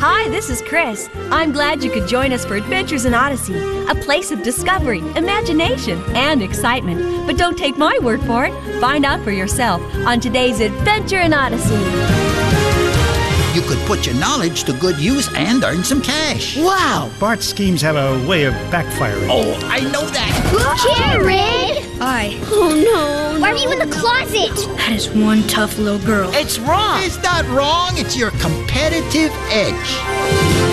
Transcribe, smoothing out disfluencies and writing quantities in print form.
Hi, this is Chris. I'm glad you could join us for Adventures in Odyssey, a place of discovery, imagination, and excitement. But don't take my word for it. Find out for yourself on today's Adventure in Odyssey. You could put your knowledge to good use and earn some cash. Wow! Bart's schemes have a way of backfiring. Oh, I know that. Jared! Hi. Oh no! Why are you in the closet? That is one tough little girl. It's wrong. It's not wrong. It's your competitive edge.